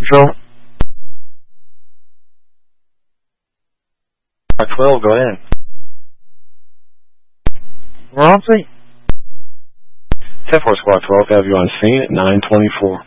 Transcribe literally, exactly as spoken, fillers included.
Patrol. twelve, go ahead. We're on scene. ten four Squad twelve, have you on scene at nine twenty-four.